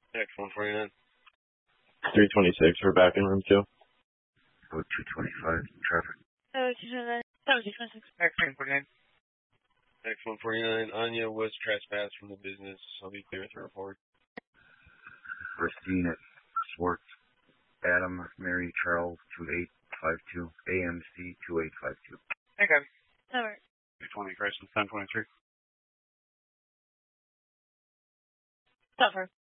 X149. 326, we're back in room 2. Code 225, traffic. 226. X149. X149, Anya was trespassed from the business. I'll be clear with the report. Christine at Swartz. Adam, Mary, Charles, 2852. AMC 2852. Okay. Over. 220, Chrysler 1023. Suffer.